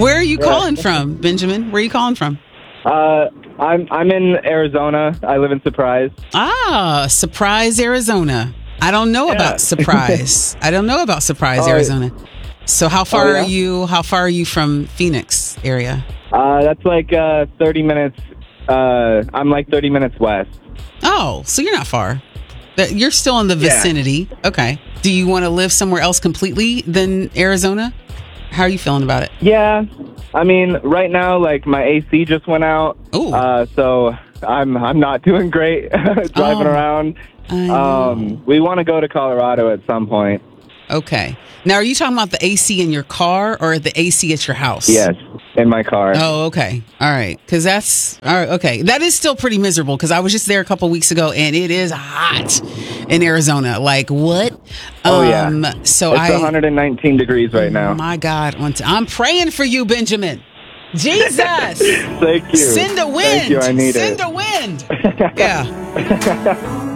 Where are you calling from, Benjamin? Where are you calling from? I'm in Arizona. I live in Surprise. Ah, Surprise, Arizona. I don't know about Surprise. Arizona. So how far are you? How far are you from Phoenix area? That's like 30 minutes. I'm like 30 minutes west. Oh, so you're not far. You're still in the vicinity. Yeah. Okay. Do you want to live somewhere else completely than Arizona? How are you feeling about it? Yeah. I mean, right now, like, my AC just went out. Ooh. So I'm not doing great driving around. We want to go to Colorado at some point. Okay. Now, are you talking about the AC in your car or the AC at your house? Yes, in my car. Oh, okay. All right. Because that's... All right, okay. That is still pretty miserable because I was just there a couple weeks ago and it is hot in Arizona. Like, what? So it's 119 degrees right now. My God. I'm praying for you, Benjamin. Jesus. Thank you. Send a wind. Thank you. I need Send a wind. Yeah.